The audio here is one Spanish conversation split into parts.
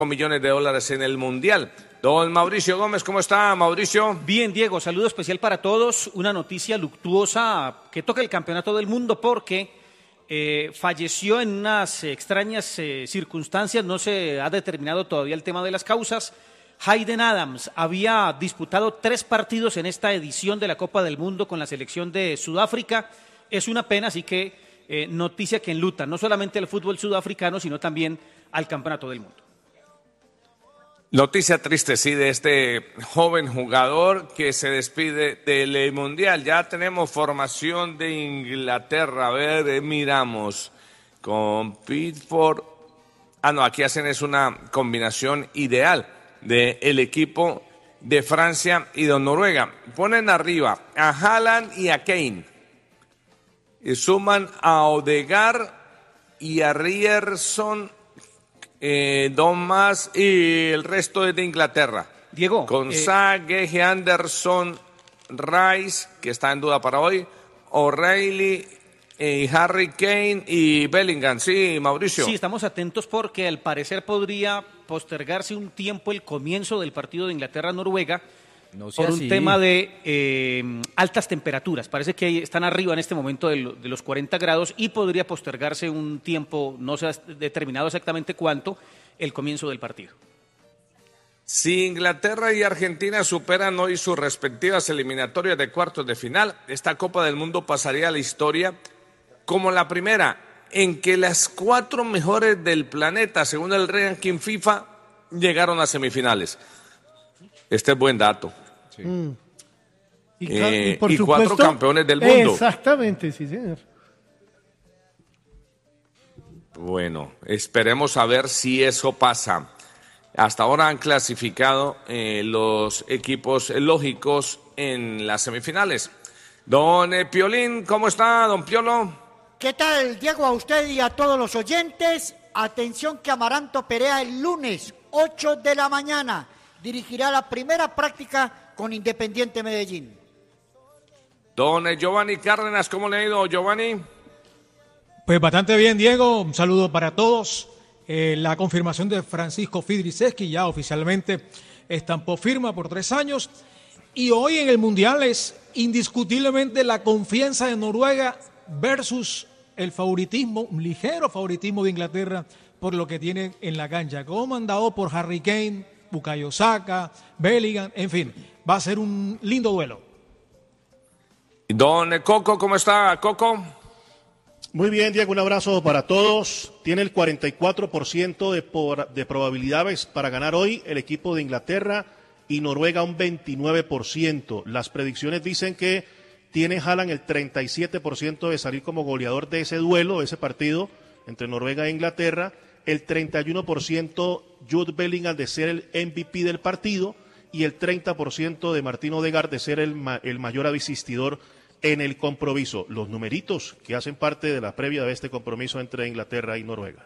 millones de dólares en el Mundial. Don Mauricio Gómez, ¿cómo está, Mauricio? Bien, Diego, saludo especial para todos. Una noticia luctuosa que toca el campeonato del mundo porque falleció en unas extrañas circunstancias, no se ha determinado todavía el tema de las causas. Hayden Adams había disputado 3 partidos en esta edición de la Copa del Mundo con la selección de Sudáfrica. Es una pena, así que noticia que enluta no solamente al fútbol sudafricano, sino también al campeonato del mundo. Noticia triste, sí, de este joven jugador que se despide del Mundial. Ya tenemos formación de Inglaterra. A ver, miramos. Con Pickford. No, aquí hacen es una combinación ideal del equipo de Francia y de Noruega. Ponen arriba a Haaland y a Kane. Y suman a Odegaard y a Ryerson. Dos más y el resto es de Inglaterra. Diego. Con Sage, Anderson, Rice, que está en duda para hoy, O'Reilly, Harry Kane y Bellingham. Sí, Mauricio. Sí, estamos atentos porque al parecer podría postergarse un tiempo el comienzo del partido de Inglaterra-Noruega por un tema de altas temperaturas. Parece que están arriba en este momento de los 40 grados y podría postergarse un tiempo, no se ha determinado exactamente cuánto, el comienzo del partido. Si Inglaterra y Argentina superan hoy sus respectivas eliminatorias de cuartos de final, esta Copa del Mundo pasaría a la historia como la primera en que las 4 mejores del planeta, según el ranking FIFA, llegaron a semifinales. Este es buen dato. Sí. Y por supuesto, 4 campeones del mundo. Exactamente, sí, señor. Bueno, esperemos a ver si eso pasa. Hasta ahora han clasificado los equipos lógicos en las semifinales. Don Piolín, ¿cómo está, don Piolo? ¿Qué tal, Diego, a usted y a todos los oyentes? Atención que Amaranto Perea el lunes, 8 de la mañana. Dirigirá la primera práctica con Independiente Medellín. Don Giovanni Cárdenas, ¿cómo le ha ido, Giovanni? Pues bastante bien, Diego. Un saludo para todos. La confirmación de Francisco Fidriceski ya oficialmente estampó firma por 3 años. Y hoy en el Mundial es indiscutiblemente la confianza de Noruega versus el favoritismo, un ligero favoritismo de Inglaterra por lo que tiene en la cancha. Comandado por Harry Kane, Bukayo Saka, Bellingham, en fin, va a ser un lindo duelo. Don Coco, ¿cómo está, Coco? Muy bien, Diego, un abrazo para todos. Tiene el 44% de probabilidades para ganar hoy el equipo de Inglaterra y Noruega un 29%. Las predicciones dicen que tiene Haaland el 37% de salir como goleador de ese duelo, de ese partido entre Noruega e Inglaterra. El 31% Jude Bellingham de ser el MVP del partido y el 30% de Martín Odegaard de ser el mayor asistidor en el compromiso. Los numeritos que hacen parte de la previa de este compromiso entre Inglaterra y Noruega.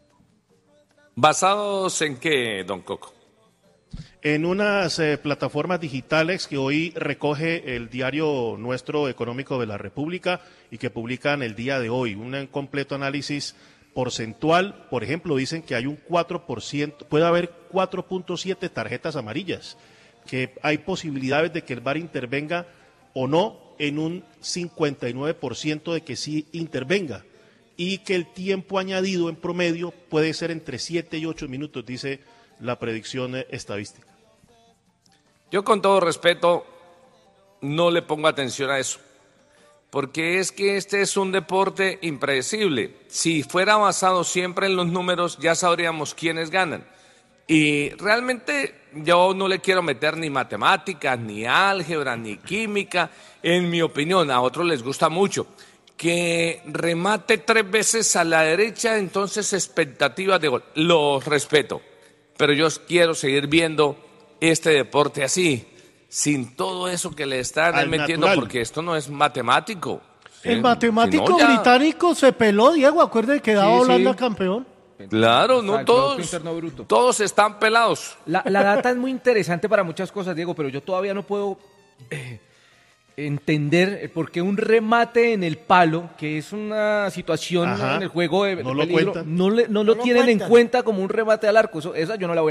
¿Basados en qué, don Coco? En unas plataformas digitales que hoy recoge el diario Nuestro Económico de la República y que publican el día de hoy. Un completo análisis porcentual, por ejemplo, dicen que hay un 4%, puede haber 4.7 tarjetas amarillas, que hay posibilidades de que el VAR intervenga o no en un 59% de que sí intervenga y que el tiempo añadido en promedio puede ser entre 7 y 8 minutos, dice la predicción estadística. Yo con todo respeto no le pongo atención a eso. Porque es que este es un deporte impredecible. Si fuera basado siempre en los números, ya sabríamos quiénes ganan. Y realmente yo no le quiero meter ni matemáticas, ni álgebra, ni química. En mi opinión, a otros les gusta mucho. Que remate 3 veces a la derecha, entonces expectativas de gol. Los respeto. Pero yo quiero seguir viendo este deporte así. Sin todo eso que le están metiendo, natural. Porque esto no es matemático. El matemático británico se peló, Diego, acuérdate que daba Holanda campeón. Claro, no todos están pelados. La data es muy interesante para muchas cosas, Diego, pero yo todavía no puedo entender por qué un remate en el palo, que es una situación en el juego de no peligro, lo no lo tienen en cuenta como un remate al arco. Esa yo no la voy